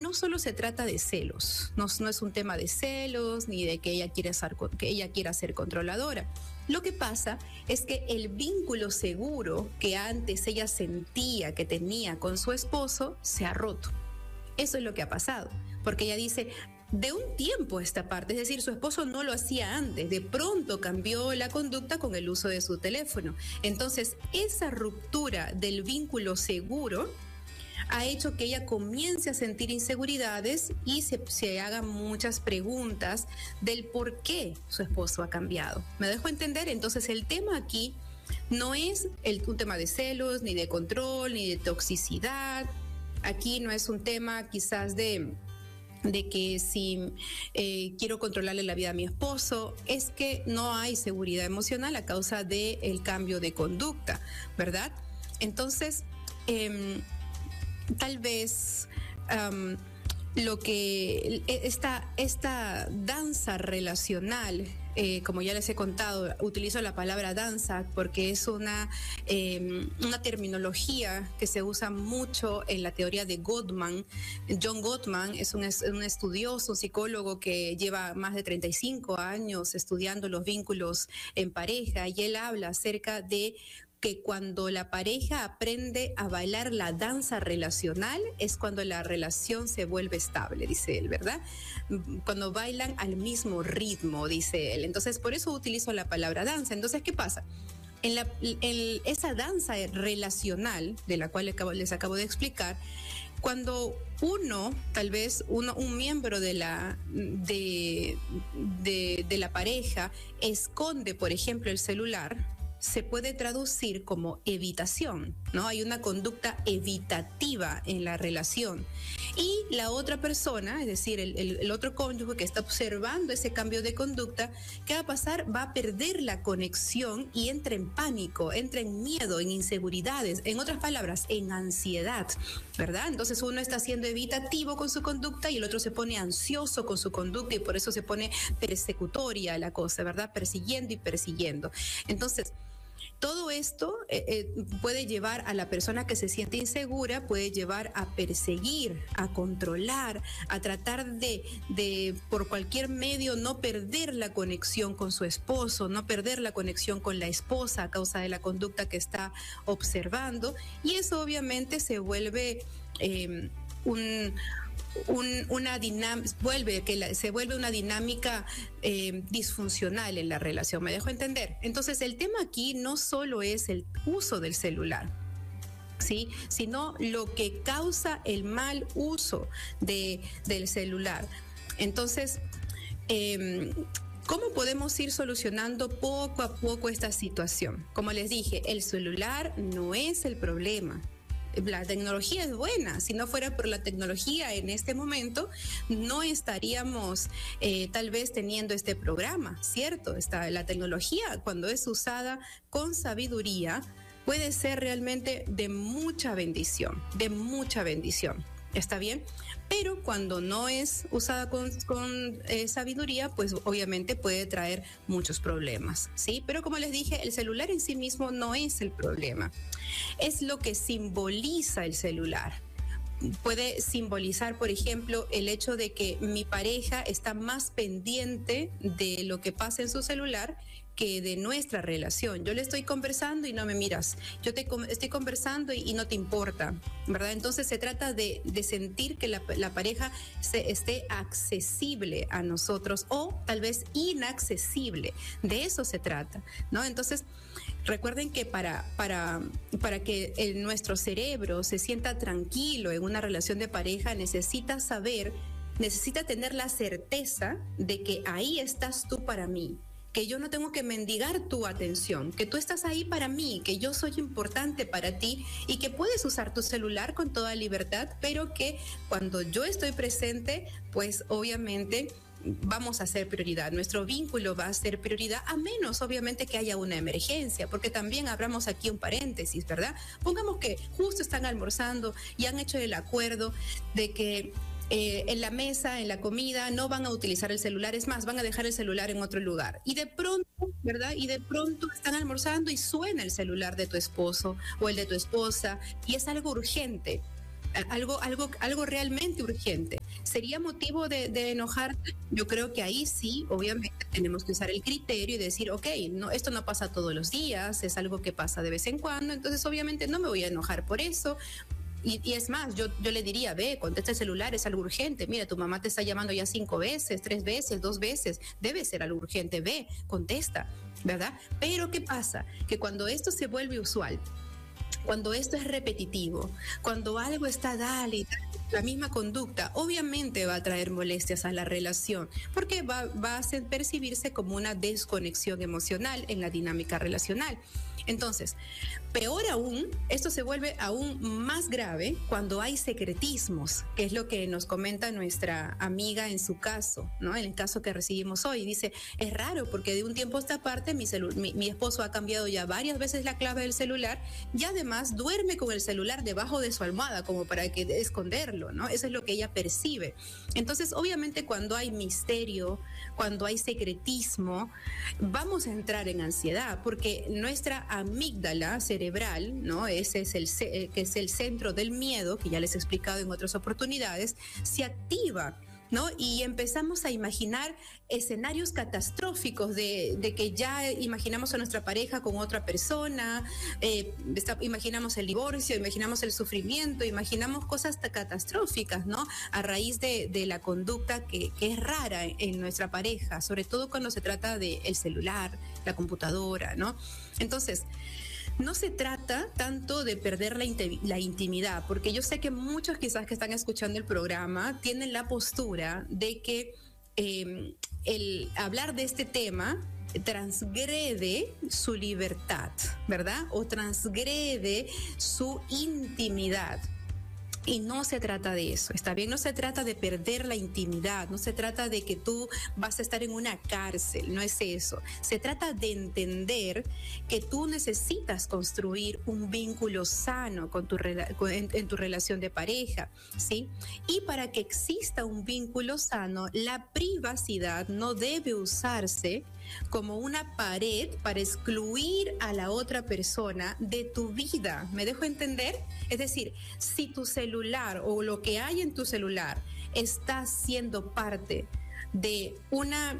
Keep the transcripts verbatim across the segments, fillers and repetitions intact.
no solo se trata de celos, no, no es un tema de celos ni de que ella quiera ser, que ella quiera ser controladora. Lo que pasa es que el vínculo seguro que antes ella sentía que tenía con su esposo se ha roto. Eso es lo que ha pasado, porque ella dice, de un tiempo a esta parte, es decir, su esposo no lo hacía antes, de pronto cambió la conducta con el uso de su teléfono. Entonces, esa ruptura del vínculo seguro ha hecho que ella comience a sentir inseguridades y se, se haga muchas preguntas del por qué su esposo ha cambiado. ¿Me dejo entender? Entonces, el tema aquí no es el, un tema de celos, ni de control, ni de toxicidad. Aquí no es un tema quizás de... de que si eh, quiero controlarle la vida a mi esposo, es que no hay seguridad emocional a causa del cambio de conducta, ¿verdad? Entonces, eh, tal vez um, lo que esta, esta danza relacional, eh, como ya les he contado, utilizo la palabra danza porque es una, eh, una terminología que se usa mucho en la teoría de Gottman. John Gottman es un, un estudioso, un psicólogo que lleva más de treinta y cinco años estudiando los vínculos en pareja, y él habla acerca de que cuando la pareja aprende a bailar la danza relacional es cuando la relación se vuelve estable, dice él, ¿verdad? Cuando bailan al mismo ritmo, dice él. Entonces, por eso utilizo la palabra danza. Entonces, ¿qué pasa? En, la, en esa danza relacional, de la cual les acabo, les acabo de explicar, cuando uno, tal vez uno, un miembro de la, de, de, de la pareja esconde, por ejemplo, el celular, se puede traducir como evitación, ¿no? Hay una conducta evitativa en la relación. Y la otra persona, es decir, el, el, el otro cónyuge que está observando ese cambio de conducta, ¿qué va a pasar? Va a perder la conexión y entra en pánico, entra en miedo, en inseguridades, en otras palabras, en ansiedad, ¿verdad? Entonces uno está siendo evitativo con su conducta y el otro se pone ansioso con su conducta y por eso se pone persecutoria la cosa, ¿verdad? Persiguiendo y persiguiendo. Entonces, todo esto eh, eh, puede llevar a la persona que se siente insegura, puede llevar a perseguir, a controlar, a tratar de, de por cualquier medio no perder la conexión con su esposo, no perder la conexión con la esposa a causa de la conducta que está observando. Y eso obviamente se vuelve eh, un... Un, una dinámica, vuelve, que la, se vuelve una dinámica eh, disfuncional en la relación, ¿me dejo entender? Entonces el tema aquí no solo es el uso del celular, ¿sí? Sino lo que causa el mal uso de, del celular. Entonces, eh, ¿cómo podemos ir solucionando poco a poco esta situación? Como les dije, el celular no es el problema. La tecnología es buena. Si no fuera por la tecnología en este momento, no estaríamos eh, tal vez teniendo este programa, ¿cierto? Está, la tecnología, cuando es usada con sabiduría, puede ser realmente de mucha bendición, de mucha bendición. ¿Está bien? Pero cuando no es usada con, con eh, sabiduría, pues obviamente puede traer muchos problemas, ¿sí? Pero como les dije, el celular en sí mismo no es el problema. Es lo que simboliza el celular. Puede simbolizar, por ejemplo, el hecho de que mi pareja está más pendiente de lo que pasa en su celular que de nuestra relación. Yo le estoy conversando y no me miras. Yo te estoy conversando y, y no te importa, ¿verdad? Entonces se trata de, de sentir que la, la pareja se, esté accesible a nosotros o tal vez inaccesible. De eso se trata, ¿no? Entonces, recuerden que para, para, para que el, nuestro cerebro se sienta tranquilo en una relación de pareja, necesita saber, necesita tener la certeza de que ahí estás tú para mí, que yo no tengo que mendigar tu atención, que tú estás ahí para mí, que yo soy importante para ti y que puedes usar tu celular con toda libertad, pero que cuando yo estoy presente, pues obviamente vamos a ser prioridad, nuestro vínculo va a ser prioridad, a menos obviamente que haya una emergencia, porque también abramos aquí un paréntesis, ¿verdad? Pongamos que justo están almorzando y han hecho el acuerdo de que Eh, en la mesa, en la comida, no van a utilizar el celular, es más, van a dejar el celular en otro lugar. Y de pronto, ¿verdad? Y de pronto están almorzando y suena el celular de tu esposo o el de tu esposa y es algo urgente. algo, algo, algo realmente urgente. ¿Sería motivo de, de enojarte? Yo creo que ahí sí, obviamente, tenemos que usar el criterio y decir, ok, no, esto no pasa todos los días, es algo que pasa de vez en cuando, entonces obviamente no me voy a enojar por eso. Y, y es más, yo, yo le diría, ve, contesta el celular, es algo urgente. Mira, tu mamá te está llamando ya cinco veces, tres veces, dos veces. Debe ser algo urgente, ve, contesta, ¿verdad? Pero ¿qué pasa? Que cuando esto se vuelve usual, cuando esto es repetitivo, cuando algo está dale y dale, la misma conducta, obviamente va a traer molestias a la relación, porque va, va a hacer percibirse como una desconexión emocional en la dinámica relacional. Entonces, peor aún, esto se vuelve aún más grave cuando hay secretismos, que es lo que nos comenta nuestra amiga en su caso, ¿no? En el caso que recibimos hoy, dice, es raro porque de un tiempo a esta parte mi, celu- mi, mi esposo ha cambiado ya varias veces la clave del celular y además duerme con el celular debajo de su almohada como para que esconderlo, ¿no? Eso es lo que ella percibe. Entonces, obviamente cuando hay misterio, cuando hay secretismo, vamos a entrar en ansiedad porque nuestra amígdala cerebral, ¿no? Ese es el que es el centro del miedo, que ya les he explicado en otras oportunidades, se activa, ¿no? Y empezamos a imaginar escenarios catastróficos de, de que ya imaginamos a nuestra pareja con otra persona, eh, está, imaginamos el divorcio, imaginamos el sufrimiento, imaginamos cosas catastróficas, ¿no? A raíz de, de la conducta que, que es rara en, en nuestra pareja, sobre todo cuando se trata del celular, la computadora, ¿no? Entonces, no se trata tanto de perder la, la intimidad, porque yo sé que muchos quizás que están escuchando el programa tienen la postura de que eh, el hablar de este tema transgrede su libertad, ¿verdad? O transgrede su intimidad. Y no se trata de eso, ¿está bien? No se trata de perder la intimidad, no se trata de que tú vas a estar en una cárcel, no es eso. Se trata de entender que tú necesitas construir un vínculo sano con tu, en, en tu relación de pareja, ¿sí? Y para que exista un vínculo sano, la privacidad no debe usarse como una pared para excluir a la otra persona de tu vida. ¿Me dejo entender? Es decir, si tu celular o lo que hay en tu celular está siendo parte de una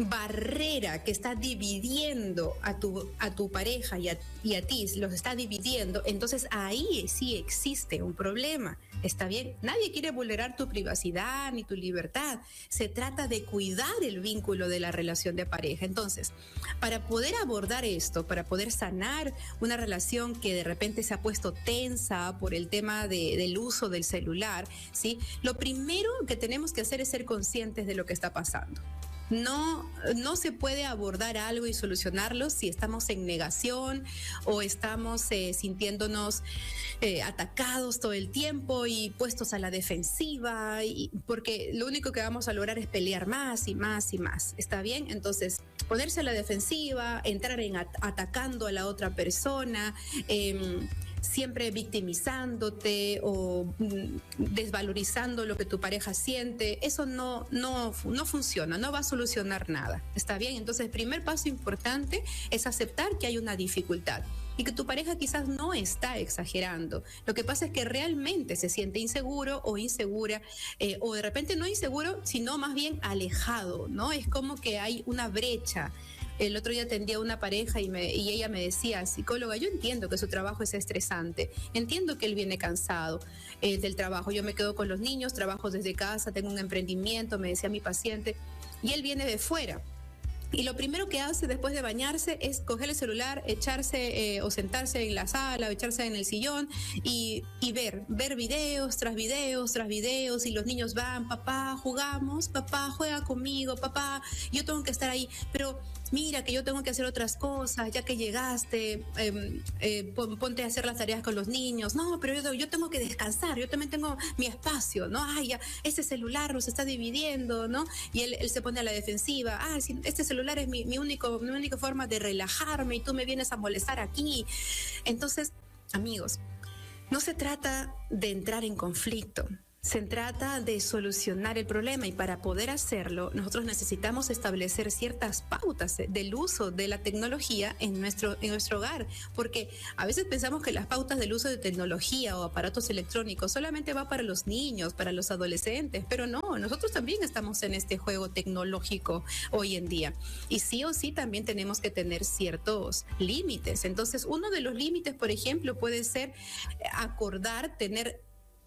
barrera que está dividiendo a tu, a tu pareja y a, y a ti, los está dividiendo, entonces ahí sí existe un problema. ¿Está bien? Nadie quiere vulnerar tu privacidad ni tu libertad. Se trata de cuidar el vínculo de la relación de pareja. Entonces, para poder abordar esto, para poder sanar una relación que de repente se ha puesto tensa por el tema de, del uso del celular, ¿sí? Lo primero que tenemos que hacer es ser conscientes de lo que está pasando. No, no se puede abordar algo y solucionarlo si estamos en negación o estamos eh, sintiéndonos eh, atacados todo el tiempo y puestos a la defensiva, y, porque lo único que vamos a lograr es pelear más y más y más. ¿Está bien? Entonces, ponerse a la defensiva, entrar en at- atacando a la otra persona, eh, siempre victimizándote o mm, desvalorizando lo que tu pareja siente, eso no, no, no funciona, no va a solucionar nada. ¿Está bien? Entonces, el primer paso importante es aceptar que hay una dificultad y que tu pareja quizás no está exagerando. Lo que pasa es que realmente se siente inseguro o insegura, eh, o de repente no inseguro, sino más bien alejado, ¿no? Es como que hay una brecha. El otro día atendí a una pareja y, me, y ella me decía, psicóloga, yo entiendo que su trabajo es estresante, entiendo que él viene cansado eh, del trabajo, yo me quedo con los niños, trabajo desde casa, tengo un emprendimiento, me decía mi paciente, y él viene de fuera. Y lo primero que hace después de bañarse es coger el celular, echarse eh, o sentarse en la sala o echarse en el sillón y, y ver, ver videos tras videos tras videos, y los niños van, papá, jugamos, papá, juega conmigo, papá, yo tengo que estar ahí, pero mira que yo tengo que hacer otras cosas, ya que llegaste, eh, eh, ponte a hacer las tareas con los niños. No, pero yo, yo tengo que descansar, yo también tengo mi espacio, ¿no? Ay, ya, ese celular nos está dividiendo, ¿no? Y él, él se pone a la defensiva. Ah, si este celular es mi, mi, único, mi única forma de relajarme y tú me vienes a molestar aquí. Entonces, amigos, no se trata de entrar en conflicto. Se trata de solucionar el problema y para poder hacerlo nosotros necesitamos establecer ciertas pautas del uso de la tecnología en nuestro, en nuestro hogar, porque a veces pensamos que las pautas del uso de tecnología o aparatos electrónicos solamente va para los niños, para los adolescentes, pero no, nosotros también estamos en este juego tecnológico hoy en día y sí o sí también tenemos que tener ciertos límites. Entonces, uno de los límites, por ejemplo, puede ser acordar tener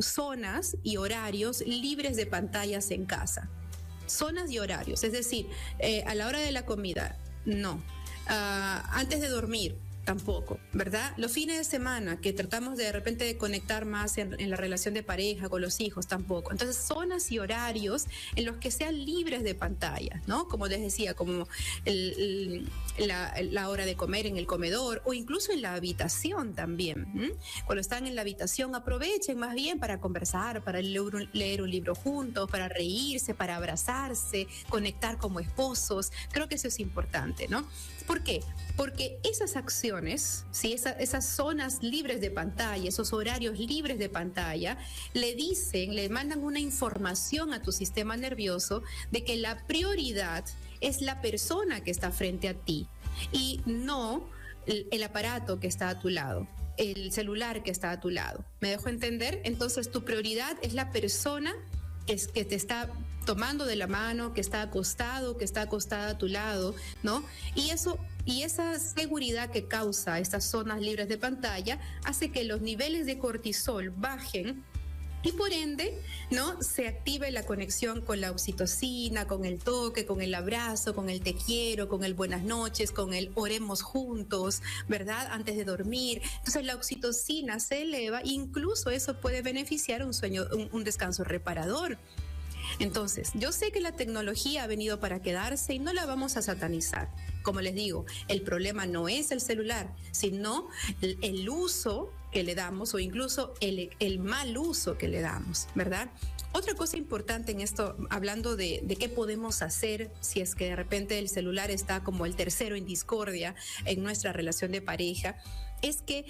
zonas y horarios libres de pantallas en casa. Zonas y horarios, es decir, eh, a la hora de la comida, no. Uh, antes de dormir, tampoco, ¿verdad? Los fines de semana, que tratamos de, de repente de conectar más en, en la relación de pareja, con los hijos, tampoco. Entonces, zonas y horarios en los que sean libres de pantalla, ¿no? Como les decía, como el, el, la, la hora de comer en el comedor o incluso en la habitación también. ¿m? Cuando están en la habitación, aprovechen más bien para conversar, para leer un, leer un libro juntos, para reírse, para abrazarse, conectar como esposos. Creo que eso es importante, ¿no? ¿Por qué? Porque esas acciones, ¿sí? Esa, esas zonas libres de pantalla, esos horarios libres de pantalla, le dicen, le mandan una información a tu sistema nervioso de que la prioridad es la persona que está frente a ti y no el, el aparato que está a tu lado, el celular que está a tu lado. ¿Me dejo entender? Entonces tu prioridad es la persona que, es, que te está tomando de la mano, que está acostado, que está acostada a tu lado, ¿no? Y eso, y esa seguridad que causa estas zonas libres de pantalla hace que los niveles de cortisol bajen y por ende, ¿no? Se active la conexión con la oxitocina, con el toque, con el abrazo, con el te quiero, con el buenas noches, con el oremos juntos, ¿verdad? Antes de dormir. Entonces la oxitocina se eleva, incluso eso puede beneficiar un sueño, un, un descanso reparador. Entonces, yo sé que la tecnología ha venido para quedarse y no la vamos a satanizar. Como les digo, el problema no es el celular, sino el, el uso que le damos o incluso el, el mal uso que le damos, ¿verdad? Otra cosa importante en esto, hablando de, de qué podemos hacer si es que de repente el celular está como el tercero en discordia en nuestra relación de pareja, es que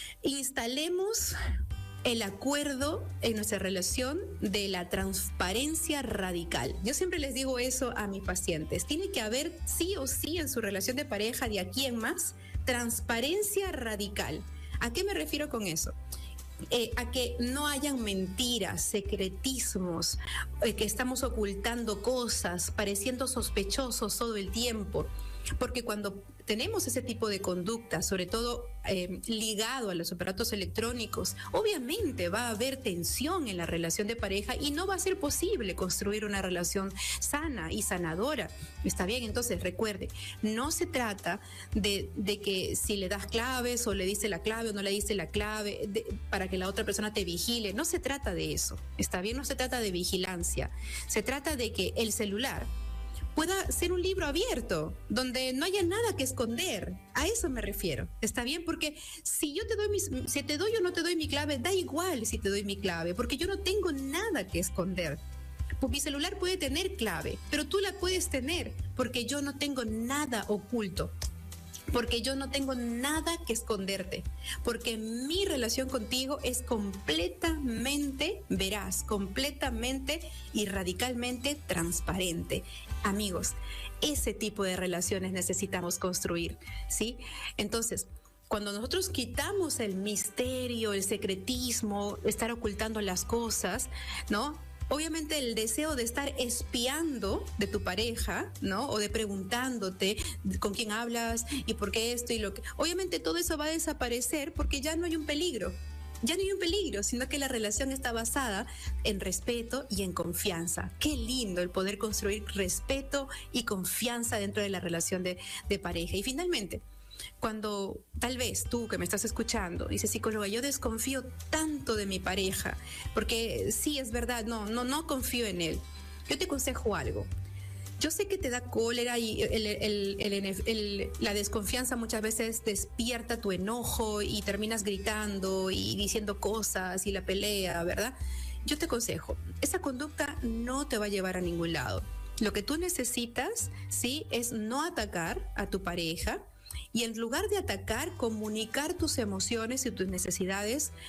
instalemos el acuerdo en nuestra relación de la transparencia radical. Yo siempre les digo eso a mis pacientes. Tiene que haber sí o sí en su relación de pareja de aquí en más transparencia radical. ¿A qué me refiero con eso? Eh, a que no hayan mentiras, secretismos, eh, que estamos ocultando cosas, pareciendo sospechosos todo el tiempo. Porque cuando tenemos ese tipo de conducta, sobre todo eh, ligado a los aparatos electrónicos, obviamente va a haber tensión en la relación de pareja y no va a ser posible construir una relación sana y sanadora. ¿Está bien? Entonces recuerde, no se trata de, de que si le das claves o le dice la clave o no le dice la clave de, para que la otra persona te vigile. No se trata de eso. ¿Está bien? No se trata de vigilancia. Se trata de que el celular pueda ser un libro abierto, donde no haya nada que esconder. A eso me refiero. ¿Está bien? Porque si yo te doy mis, si te doy o no te doy mi clave, da igual si te doy mi clave, porque yo no tengo nada que esconder. Pues mi celular puede tener clave, pero tú la puedes tener, porque yo no tengo nada oculto. Porque yo no tengo nada que esconderte, porque mi relación contigo es completamente veraz, completamente y radicalmente transparente. Amigos, ese tipo de relaciones necesitamos construir, ¿sí? Entonces, cuando nosotros quitamos el misterio, el secretismo, estar ocultando las cosas, ¿no? Obviamente el deseo de estar espiando de tu pareja, ¿no? O de preguntándote con quién hablas y por qué esto y lo que... Obviamente todo eso va a desaparecer porque ya no hay un peligro. Ya no hay un peligro, sino que la relación está basada en respeto y en confianza. Qué lindo el poder construir respeto y confianza dentro de la relación de, de pareja. Y finalmente, cuando tal vez tú que me estás escuchando dices, psicóloga, yo desconfío tanto de mi pareja, porque sí, es verdad, no, no, no confío en él. Yo te aconsejo algo. Yo sé que te da cólera y el, el, el, el, el, la desconfianza muchas veces despierta tu enojo y terminas gritando y diciendo cosas y la pelea, ¿verdad? Yo te aconsejo, esa conducta no te va a llevar a ningún lado. Lo que tú necesitas, sí, es no atacar a tu pareja, y en lugar de atacar, comunicar tus emociones y tus necesidades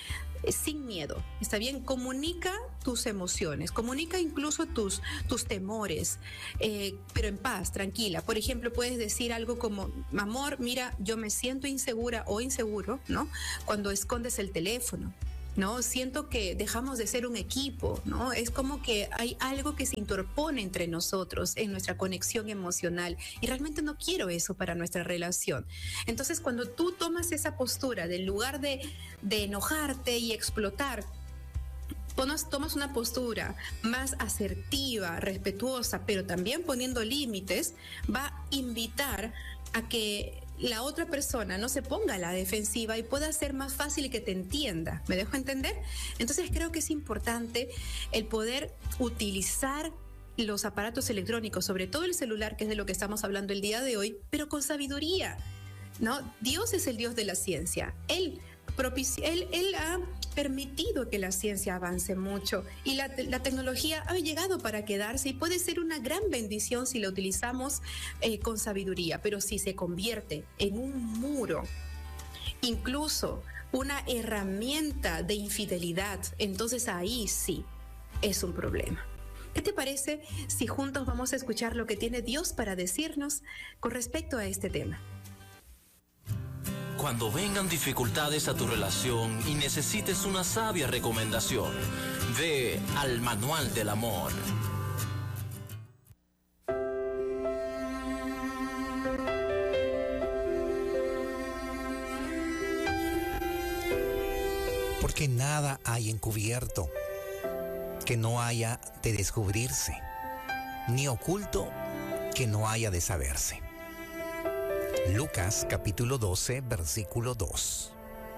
eh, sin miedo, ¿está bien? Comunica tus emociones, comunica incluso tus, tus temores, eh, pero en paz, tranquila. Por ejemplo, puedes decir algo como, amor, mira, yo me siento insegura o inseguro, ¿no? Cuando escondes el teléfono, ¿no? Siento que dejamos de ser un equipo, ¿no? Es como que hay algo que se interpone entre nosotros en nuestra conexión emocional y realmente no quiero eso para nuestra relación. Entonces, cuando tú tomas esa postura del lugar de, de enojarte y explotar, Tomas, tomas una postura más asertiva, respetuosa, pero también poniendo límites, va a invitar a que la otra persona no se ponga a la defensiva y pueda ser más fácil que te entienda. ¿Me dejo entender? Entonces creo que es importante el poder utilizar los aparatos electrónicos, sobre todo el celular, que es de lo que estamos hablando el día de hoy, pero con sabiduría, ¿no? Dios es el Dios de la ciencia. Él Propici- él, él ha permitido que la ciencia avance mucho y la, la tecnología ha llegado para quedarse y puede ser una gran bendición si la utilizamos eh, con sabiduría, pero si se convierte en un muro, incluso una herramienta de infidelidad, entonces ahí sí es un problema. ¿Qué te parece si juntos vamos a escuchar lo que tiene Dios para decirnos con respecto a este tema? Cuando vengan dificultades a tu relación y necesites una sabia recomendación, ve al Manual del Amor. Porque nada hay encubierto que no haya de descubrirse, ni oculto que no haya de saberse. Lucas capítulo doce, versículo dos.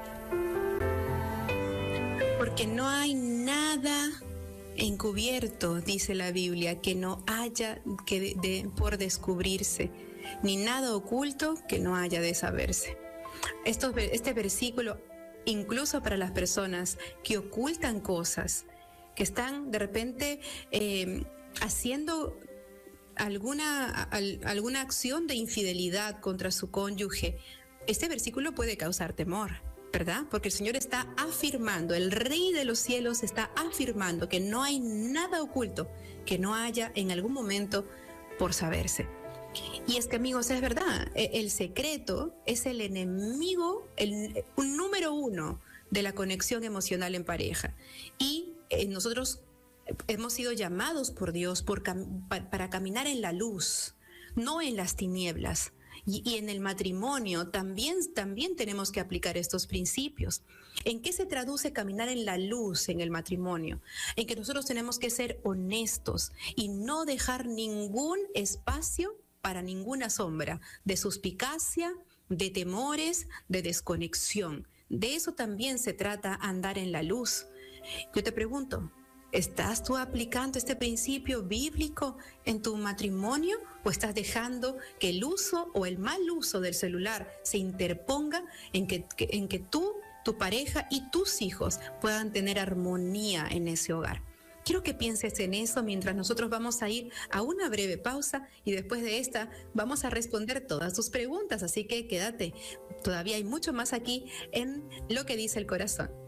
Porque no hay nada encubierto, dice la Biblia, que no haya que de, de, por descubrirse, ni nada oculto que no haya de saberse. Esto, este versículo, incluso para las personas que ocultan cosas, que están de repente eh, haciendo alguna, al, alguna acción de infidelidad contra su cónyuge, este versículo puede causar temor, ¿verdad? Porque el Señor está afirmando, el Rey de los cielos está afirmando que no hay nada oculto que no haya en algún momento por saberse. Y es que, amigos, es verdad, el secreto es el enemigo, el, un número uno de la conexión emocional en pareja. Y eh, nosotros hemos sido llamados por Dios por cam- pa- para caminar en la luz, no en las tinieblas. Y, y en el matrimonio también, también tenemos que aplicar estos principios. ¿En qué se traduce caminar en la luz en el matrimonio? En que nosotros tenemos que ser honestos y no dejar ningún espacio para ninguna sombra de suspicacia, de temores, de desconexión. De eso también se trata andar en la luz. Yo te pregunto, ¿estás tú aplicando este principio bíblico en tu matrimonio o estás dejando que el uso o el mal uso del celular se interponga en que, que, en que tú, tu pareja y tus hijos puedan tener armonía en ese hogar? Quiero que pienses en eso mientras nosotros vamos a ir a una breve pausa y después de esta vamos a responder todas tus preguntas, así que quédate, todavía hay mucho más aquí en Lo que dice el corazón.